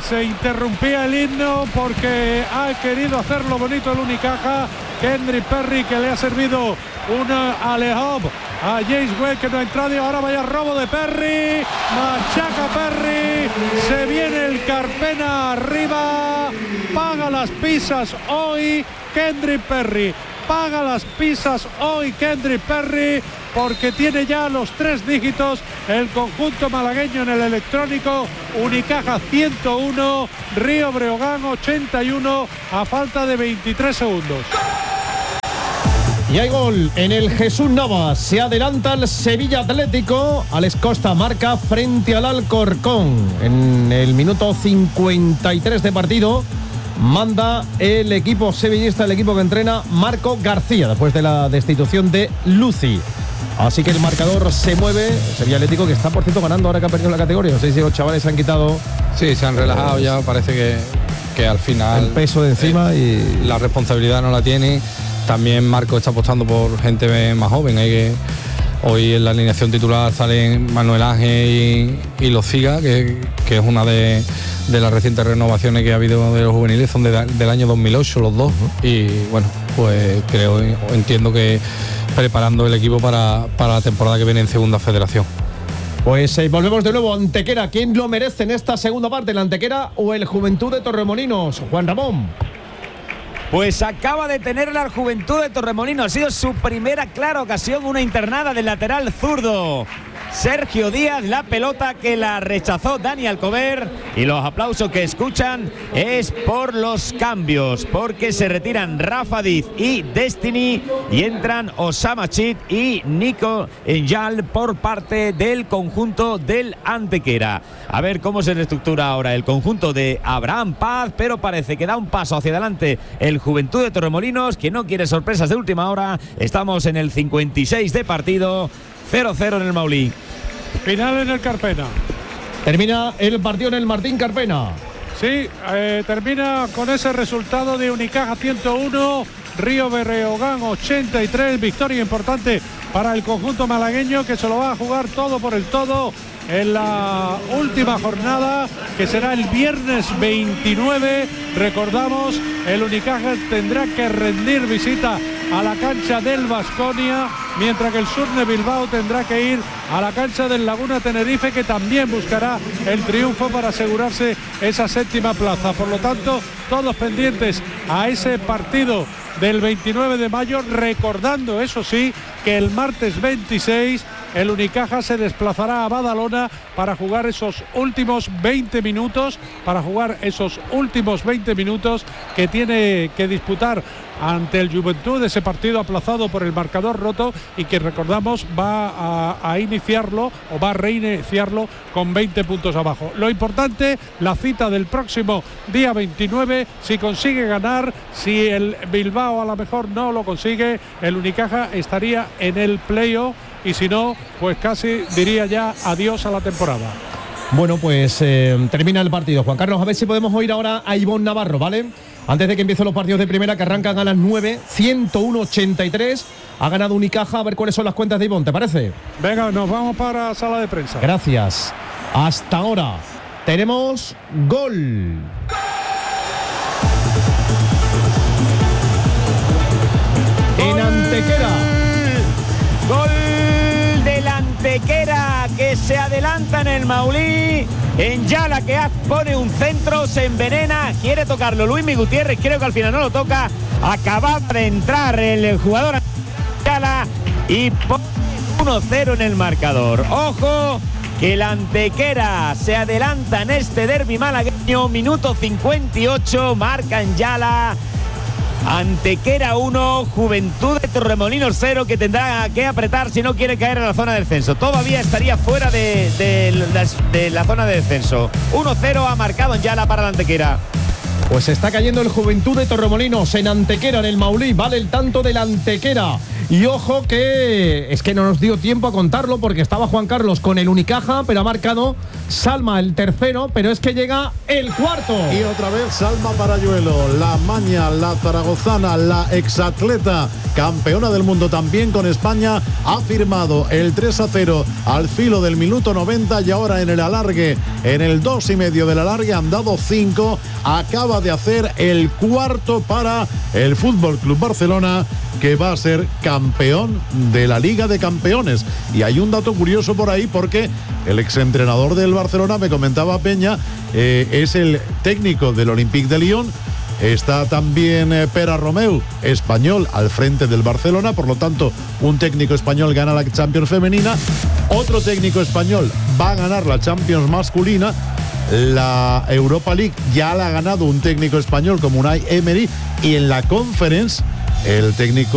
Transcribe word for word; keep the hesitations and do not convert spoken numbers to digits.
se interrumpía el himno porque ha querido hacerlo bonito el Unicaja. Kendrick Perry, que le ha servido una alejop a James Wade, que no ha entrado, y ahora vaya robo de Perry, machaca Perry, se viene el Carpena arriba, paga las pisas hoy Kendrick Perry, paga las pisas hoy Kendrick Perry, porque tiene ya los tres dígitos el conjunto malagueño en el electrónico. Unicaja ciento uno, Río Breogán ochenta y uno a falta de veintitrés segundos. Y hay gol en el Jesús Navas. Se adelanta el Sevilla Atlético. Alex Costa marca frente al Alcorcón. En el minuto cincuenta y tres de partido manda el equipo sevillista, el equipo que entrena Marco García, después de la destitución de Luci. Así que el marcador se mueve. Sevilla Atlético, que está por cierto ganando ahora que ha perdido la categoría. No sé si los chavales se han quitado. Sí, se han relajado ya. Parece que, que al final el peso de encima eh, y la responsabilidad no la tiene. También Marco está apostando por gente más joven. Hay que hoy en la alineación titular salen Manuel Ángel y, y Lociga, que, que es una de, de las recientes renovaciones que ha habido de los juveniles, son de, del año dos mil ocho los dos. Uh-huh. Y bueno, pues creo, entiendo que preparando el equipo para, para la temporada que viene en Segunda Federación. Pues eh, volvemos de nuevo a Antequera. ¿Quién lo merece en esta segunda parte, la Antequera o el Juventud de Torremolinos? Juan Ramón. Pues acaba de tener la Juventud de Torremolinos. Ha sido su primera clara ocasión, una internada del lateral zurdo Sergio Díaz, la pelota que la rechazó Dani Alcover, y los aplausos que escuchan es por los cambios, porque se retiran Rafa Diz y Destiny y entran Osama Chit y Nico Enjal por parte del conjunto del Antequera. A ver cómo se reestructura ahora el conjunto de Abraham Paz, pero parece que da un paso hacia adelante el Juventud de Torremolinos, que no quiere sorpresas de última hora. Estamos en el cincuenta y seis de partido, cero cero en el Maulí. Final en el Carpena. Termina el partido en el Martín Carpena. Sí, eh, termina con ese resultado de Unicaja ciento uno, Río Breogán ochenta y tres. Victoria importante para el conjunto malagueño, que se lo va a jugar todo por el todo en la última jornada, que será el viernes veintinueve. Recordamos, el Unicaja tendrá que rendir visita a la cancha del Baskonia, mientras que el Surne Bilbao tendrá que ir a la cancha del Laguna Tenerife, que también buscará el triunfo para asegurarse esa séptima plaza. Por lo tanto, todos pendientes a ese partido del veintinueve de mayo, recordando, eso sí, que el martes veintiséis el Unicaja se desplazará a Badalona para jugar esos últimos veinte minutos, para jugar esos últimos veinte minutos que tiene que disputar ante el Juventud, ese partido aplazado por el marcador roto, y que recordamos va a, a iniciarlo o va a reiniciarlo con veinte puntos abajo. Lo importante, la cita del próximo día veintinueve, si consigue ganar, si el Bilbao a lo mejor no lo consigue, el Unicaja estaría en el playoff, y si no, pues casi diría ya adiós a la temporada. Bueno, pues eh, termina el partido. Juan Carlos, a ver si podemos oír ahora a Ivonne Navarro, ¿vale? Antes de que empiecen los partidos de primera, que arrancan a las nueve, ciento uno ochenta y tres. Ha ganado Unicaja. A ver cuáles son las cuentas de Ivonne, ¿te parece? Venga, nos vamos para sala de prensa. Gracias. Hasta ahora tenemos gol. En Antequera. Gol del Antequera, que se adelanta en el Maulí. En Yala, que pone un centro, se envenena, quiere tocarlo Luismi Gutiérrez, creo que al final no lo toca. Acaba de entrar el jugador Yala y pone uno cero en el marcador. Ojo, que el Antequera se adelanta en este derbi malagueño. Minuto cincuenta y ocho, marca en Yala. Antequera uno, Juventud de Torremolinos cero, que tendrá que apretar si no quiere caer en la zona de descenso. Todavía estaría fuera de, de, de, de la zona de descenso. uno cero ha marcado en Yala para la Antequera. Pues está cayendo el Juventud de Torremolinos en Antequera, en el Maulí. Vale el tanto de la Antequera. Y ojo que es que no nos dio tiempo a contarlo porque estaba Juan Carlos con el Unicaja, pero ha marcado Salma el tercero, pero es que llega el cuarto. Y otra vez Salma Parayuelo, la maña, la zaragozana, la exatleta, campeona del mundo también con España, ha firmado el tres a cero al filo del minuto noventa y ahora en el alargue, en el dos y medio del alargue han dado cinco, acaba de hacer el cuarto para el Fútbol Club Barcelona, que va a ser campeón de la Liga de Campeones. Y hay un dato curioso por ahí porque el exentrenador del Barcelona, me comentaba Peña, eh, es el técnico del Olympique de Lyon. Está también eh, Pere Romeu, español, al frente del Barcelona. Por lo tanto, un técnico español gana la Champions femenina. Otro técnico español va a ganar la Champions masculina. La Europa League ya la ha ganado un técnico español como Unai Emery. Y en la Conference, el técnico